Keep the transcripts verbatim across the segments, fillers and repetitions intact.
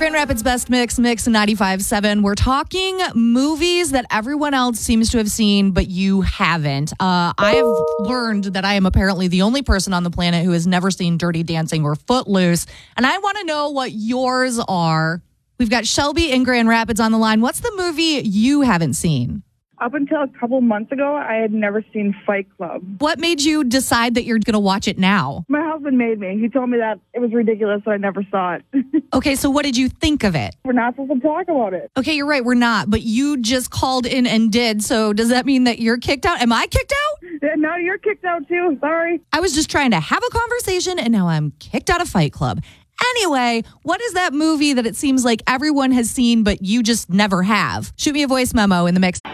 Grand Rapids Best Mix, Mix ninety-five point seven. We're talking movies that everyone else seems to have seen, but you haven't. Uh, I have learned that I am apparently the only person on the planet who has never seen Dirty Dancing or Footloose, and I want to know what yours are. We've got Shelby in Grand Rapids on the line. What's the movie you haven't seen? Up until a couple months ago, I had never seen Fight Club. What made you decide that you're going to watch it now? My husband made me. He told me that it was ridiculous, so I never saw it. Okay, so what did you think of it? We're not supposed to talk about it. Okay, you're right, we're not, but you just called in and did, so does that mean that you're kicked out? Am I kicked out? Yeah, no, you're kicked out too. Sorry. I was just trying to have a conversation, and now I'm kicked out of Fight Club. Anyway, what is that movie that it seems like everyone has seen, but you just never have? Shoot me a voice memo in the mix.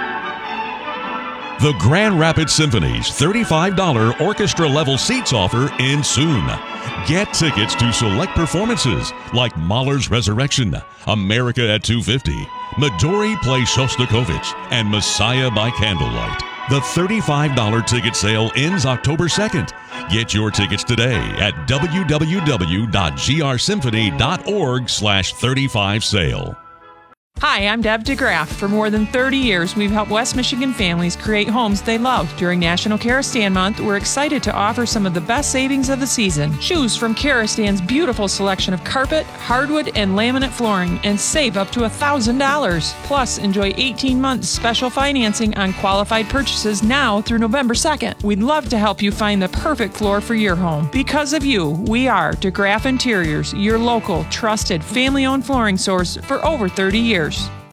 The Grand Rapids Symphony's thirty-five dollars orchestra-level seats offer ends soon. Get tickets to select performances like Mahler's Resurrection, America at two fifty, Midori plays Shostakovich, and Messiah by Candlelight. The thirty-five dollars ticket sale ends October second. Get your tickets today at w w w dot g r symphony dot org slash thirty-five sale. Hi, I'm Deb DeGraff. For more than thirty years, we've helped West Michigan families create homes they love. During National Karastan Month, we're excited to offer some of the best savings of the season. Choose from Karastan's beautiful selection of carpet, hardwood, and laminate flooring and save up to one thousand dollars. Plus, enjoy eighteen months special financing on qualified purchases now through November second. We'd love to help you find the perfect floor for your home. Because of you, we are DeGraff Interiors, your local, trusted, family-owned flooring source for over thirty years.